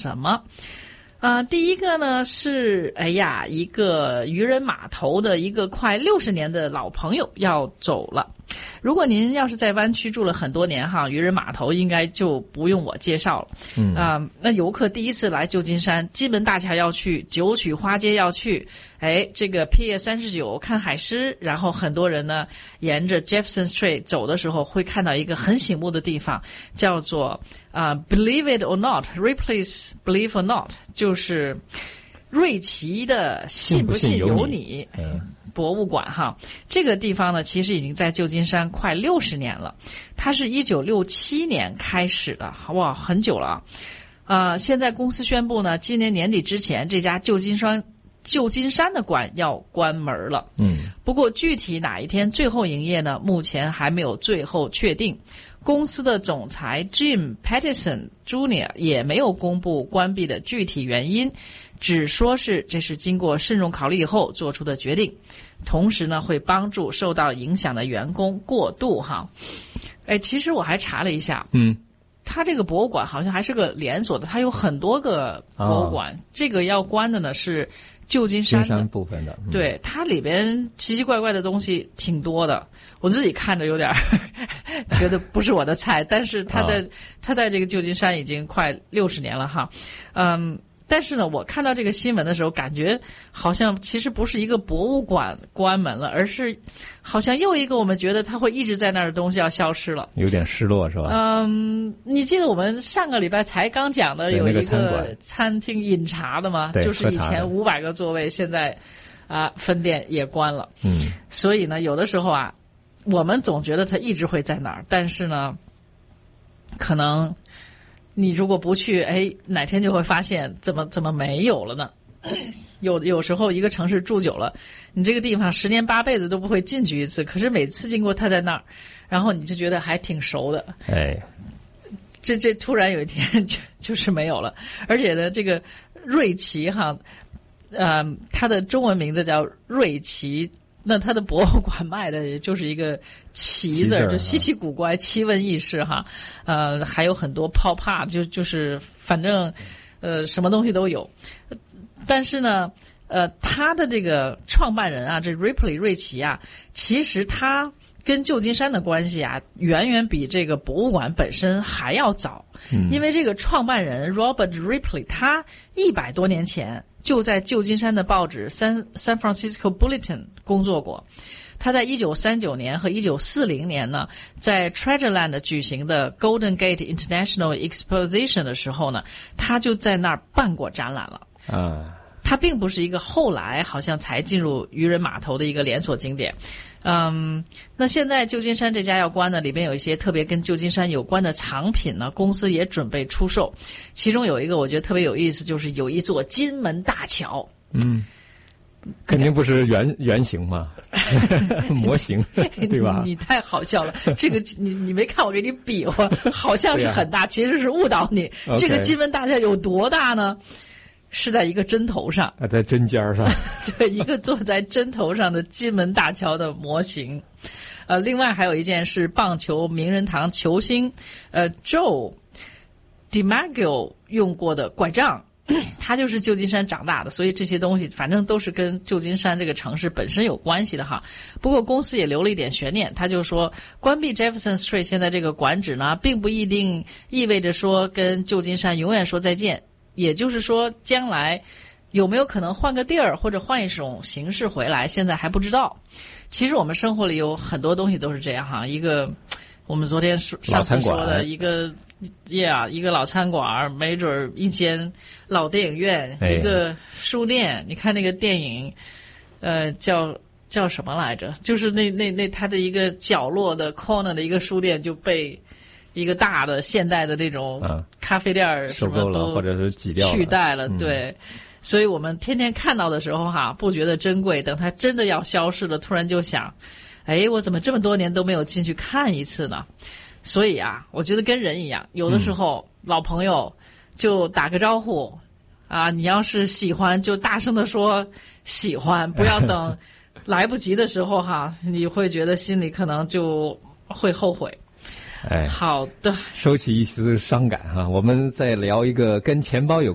什么？第一个呢是，一个渔人码头的一个快60年的老朋友要走了。如果您要是在湾区住了很多年哈，渔人码头应该就不用我介绍了。那游客第一次来旧金山，金门大桥要去，九曲花街要去，这个 Pier 39看海狮，然后很多人呢沿着 Jefferson Street 走的时候会看到一个很醒目的地方，叫做Believe it or not, Ripley's Believe or not， 就是瑞奇的信不信由你博物馆哈。这个地方呢其实已经在旧金山快60年了，它是1967年开始的，哇，很久了现在公司宣布呢，今年年底之前这家旧金山的馆要关门了。不过具体哪一天最后营业呢，目前还没有最后确定。公司的总裁 Jim Pattison Jr. 也没有公布关闭的具体原因，只说是这是经过慎重考虑以后做出的决定，同时呢会帮助受到影响的员工过渡哈。其实我还查了一下，它这个博物馆好像还是个连锁的，它有很多个博物馆，这个要关的呢是旧金山部分的， 对，它里边奇奇怪怪的东西挺多的，我自己看着有点觉得不是我的菜，但是它在这个旧金山已经快60年了哈。但是呢，我看到这个新闻的时候，感觉好像其实不是一个博物馆关门了，而是好像又一个我们觉得它会一直在那儿的东西要消失了， 有点失落是吧？ 你记得我们上个礼拜才刚讲的有一个餐厅饮茶的吗？就是以前500个座位，现在分店也关了。所以呢，有的时候我们总觉得它一直会在哪儿，但是呢，可能你如果不去，哪天就会发现怎么没有了呢？有时候一个城市住久了，你这个地方10年8辈子都不会进去一次，可是每次经过它在那儿，然后你就觉得还挺熟的。这突然有一天就是没有了。而且呢，这个瑞奇哈，它的中文名字叫瑞奇。那它的博物馆卖的也就是一个奇字，就稀奇古怪、奇闻异事哈。还有很多pop up，就是反正什么东西都有。但是呢，他的这个创办人这Ripley瑞奇其实他跟旧金山的关系远远比这个博物馆本身还要早。因为这个创办人 Robert Ripley 他100多年前就在旧金山的报纸 San Francisco Bulletin 工作过。他在1939年和1940年呢，在 Treasureland 举行的 Golden Gate International Exposition 的时候呢，他就在那儿办过展览了。它并不是一个后来好像才进入渔人码头的一个连锁景点。那现在旧金山这家要关呢，里边有一些特别跟旧金山有关的藏品呢，公司也准备出售。其中有一个我觉得特别有意思，就是有一座金门大桥。 肯定不是原型嘛，模型对吧？ 你太好笑了，这个你没看我给你比划，好像是很大，其实是误导你。这个金门大桥有多大呢？是在一个针头上， 在针尖上。 对，一个坐在针头上的金门大桥的模型。另外还有一件是棒球名人堂球星Joe DiMaggio 用过的拐杖。他就是旧金山长大的，所以这些东西反正都是跟旧金山这个城市本身有关系的哈。不过公司也留了一点悬念，他就说关闭 Jefferson Street 现在这个馆址呢，并不一定意味着说跟旧金山永远说再见，也就是说将来有没有可能换个地儿或者换一种形式回来，现在还不知道。其实我们生活里有很多东西都是这样哈，一个我们昨天上次说的一个一个老餐馆，没准一间老电影院，一个书店。你看那个电影，叫什么来着？就是那它的一个角落的 corner 的一个书店就被一个大的现代的这种咖啡店什么都或者是挤掉了取代了，对。所以我们天天看到的时候不觉得珍贵，等它真的要消失了，突然就想，我怎么这么多年都没有进去看一次呢？所以我觉得跟人一样，有的时候老朋友就打个招呼你要是喜欢就大声的说喜欢，不要等来不及的时候你会觉得心里可能就会后悔。好的， 收起一丝伤感我们再聊一个跟钱包有